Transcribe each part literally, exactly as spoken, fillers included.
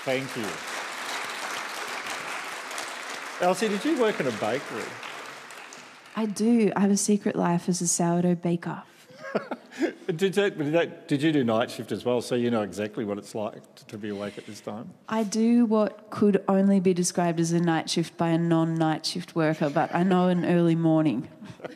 Thank you. Elsie, did you work in a bakery? I do. I have a secret life as a sourdough baker. did, that, did, that, did you do night shift as well, so you know exactly what it's like to, to be awake at this time? I do what could only be described as a night shift by a non-night shift worker, but I know an early morning.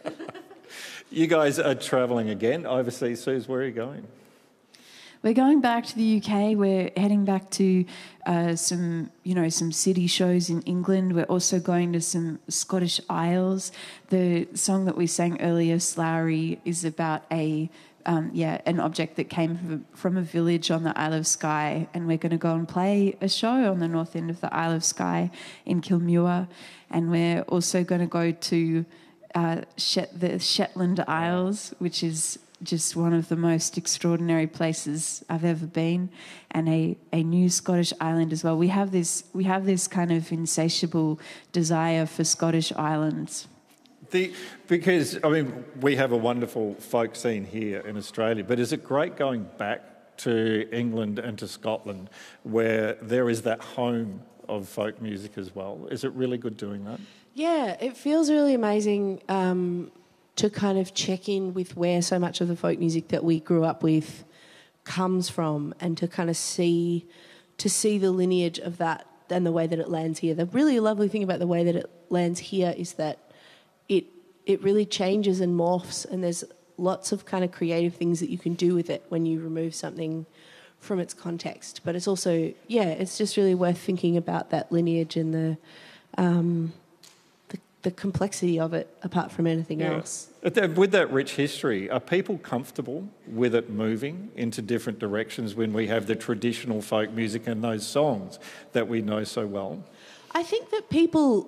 You guys are travelling again overseas. Suze, where are you going? We're going back to the U K. We're heading back to uh, some, you know, some city shows in England. We're also going to some Scottish Isles. The song that we sang earlier, Slowry, is about a, um, yeah, an object that came from a village on the Isle of Skye, and we're going to go and play a show on the north end of the Isle of Skye in Kilmuir, and we're also going to go to uh, Shet- the Shetland Isles, which is just one of the most extraordinary places I've ever been, and a, a new Scottish island as well. We have this we have this kind of insatiable desire for Scottish islands. The, because, I mean, we have a wonderful folk scene here in Australia, but is it great going back to England and to Scotland where there is that home of folk music as well? Is it really good doing that? Yeah, it feels really amazing um, to kind of check in with where so much of the folk music that we grew up with comes from, and to kind of see to see the lineage of that and the way that it lands here. The really lovely thing about the way that it lands here is that it it really changes and morphs, and there's lots of kind of creative things that you can do with it when you remove something from its context. But it's also, yeah, it's just really worth thinking about that lineage and the um, the complexity of it apart from anything yeah. else. With that rich history, are people comfortable with it moving into different directions when we have the traditional folk music and those songs that we know so well? I think that people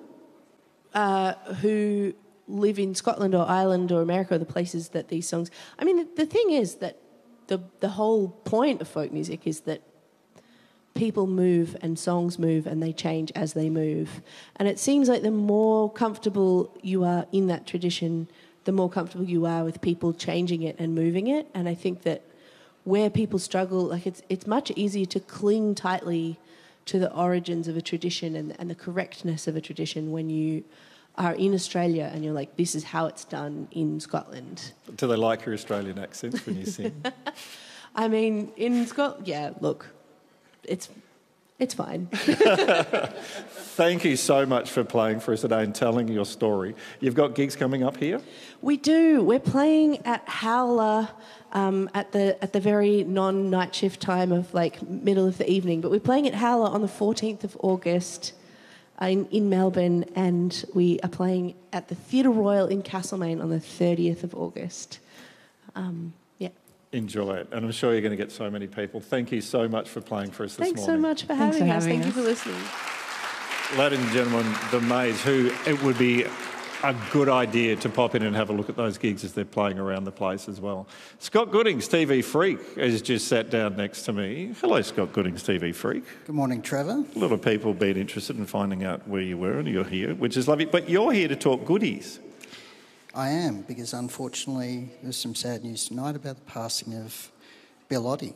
uh, who live in Scotland or Ireland or America, or the places that these songs... I mean, the, the thing is that the the whole point of folk music is that people move and songs move and they change as they move. And it seems like the more comfortable you are in that tradition, the more comfortable you are with people changing it and moving it. And I think that where people struggle, like it's it's much easier to cling tightly to the origins of a tradition and, and the correctness of a tradition when you are in Australia and you're like, this is how it's done in Scotland. Do they like your Australian accents when you sing? I mean, in Scotland, yeah, look... It's it's fine. Thank you so much for playing for us today and telling your story. You've got gigs coming up here? We do. We're playing at Howler um, at the at the very non-night shift time of like middle of the evening. But we're playing at Howler on the fourteenth of August uh, in, in Melbourne, and we are playing at the Theatre Royal in Castlemaine on the thirtieth of August. Um, Enjoy it, and I'm sure you're going to get so many people. Thank you so much for playing for us this Thanks morning. Thanks so much for having Thanks for us. having Thank us. you for listening. Ladies and gentlemen, The Maze, who it would be a good idea to pop in and have a look at those gigs as they're playing around the place as well. Scott Goodings, T V Freak, has just sat down next to me. Hello, Scott Goodings, T V Freak. Good morning, Trevor. A lot of people have been interested in finding out where you were, and you're here, which is lovely. But you're here to talk goodies. I am, because unfortunately there's some sad news tonight about the passing of Bill Oddie.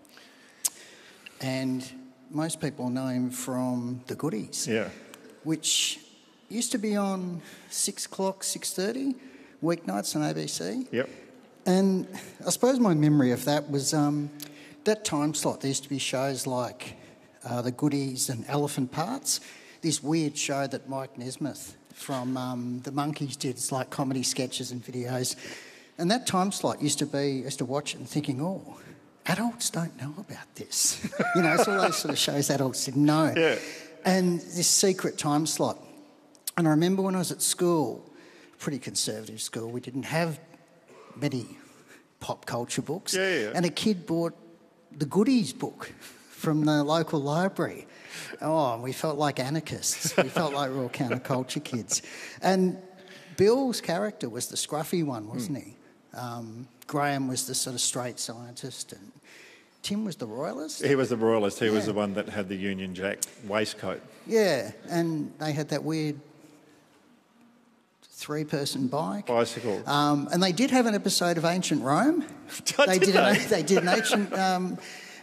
And most people know him from The Goodies, yeah, which used to be on six o'clock, six thirty, weeknights on A B C. Yep. And I suppose my memory of that was um, that time slot. There used to be shows like uh, The Goodies and Elephant Parts, this weird show that Mike Nesmith from um, The Monkees did. It's like comedy sketches and videos. And that time slot used to be, I used to watch it and thinking, oh, adults don't know about this. You know, it's all those sort of shows adults didn't know. Yeah. And this secret time slot. And I remember when I was at school, pretty conservative school, we didn't have many pop culture books. Yeah, yeah. And a kid bought the Goodies book from the local library. Oh, we felt like anarchists. We felt like real counterculture kids. And Bill's character was the scruffy one, wasn't mm. he? Um, Graham was the sort of straight scientist, and Tim was the royalist. He was the royalist. He yeah. was the one that had the Union Jack waistcoat. Yeah, and they had that weird three-person bike. Bicycle. Um, and they did have an episode of Ancient Rome. they they did did. they? An, they did an ancient. Um,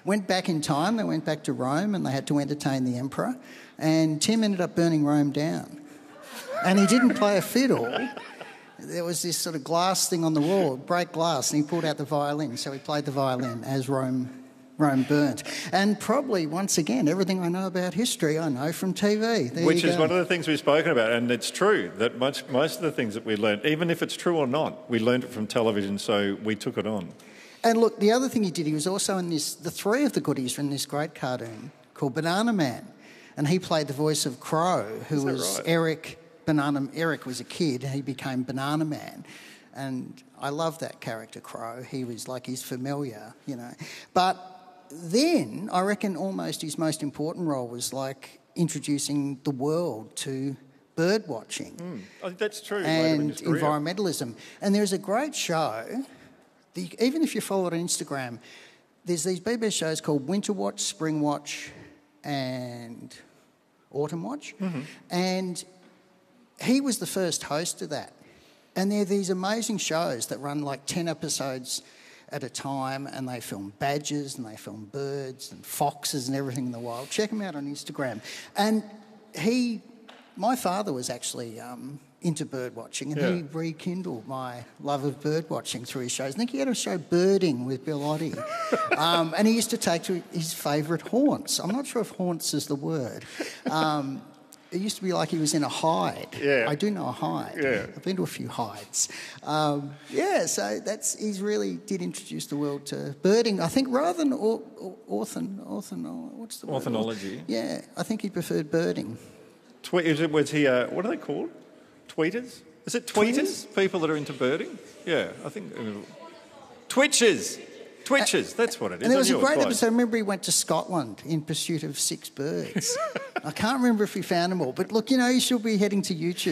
went back in time. They went back to Rome and they had to entertain the emperor. And Tim ended up burning Rome down. And he didn't play a fiddle. There was this sort of glass thing on the wall, break glass, and he pulled out the violin. So he played the violin as Rome Rome burnt. And probably, once again, everything I know about history I know from T V. There Which you is go. one of the things we've spoken about, and it's true that much, most of the things that we learned, even if it's true or not, we learned it from television, so we took it on. And look, the other thing he did, he was also in this, the three of the goodies were in this great cartoon called Banana Man. And he played the voice of Crow, who Is that was right? Eric Banana. Eric was a kid, and he became Banana Man. And I love that character, Crow. He was like his familiar, you know. But then I reckon almost his most important role was like introducing the world to bird watching. Mm. I think that's true. later in And his career. environmentalism. And there's a great show, the, even if you follow it on Instagram, there's these B B C shows called Winter Watch, Spring Watch and Autumn Watch. Mm-hmm. And he was the first host of that. And they're these amazing shows that run like ten episodes at a time, and they film badgers and they film birds and foxes and everything in the wild. Check him out on Instagram. And he, my father was actually um, into bird watching, and Yeah. he rekindled my love of bird watching through his shows. I think he had a show Birding with Bill Oddie, um, and he used to take to his favourite haunts. I'm not sure if haunts is the word. Um, It used to be like he was in a hide. Yeah. I do know a hide. Yeah. I've been to a few hides. Um, yeah, so that's he's really did introduce the world to birding. I think rather than or, or, orthan, orthan, what's the word? Ornithology. Yeah, I think he preferred birding. Twe- is it, was he, uh, what are they called? Tweeters? Is it tweeters? Tweeters? People that are into birding? Yeah, I think. Uh, twitchers! Twitchers, that's what it is. And there I was a knew it great close. episode. I remember he went to Scotland in pursuit of six birds. I can't remember if he found them all. But look, you know, you should be heading to YouTube.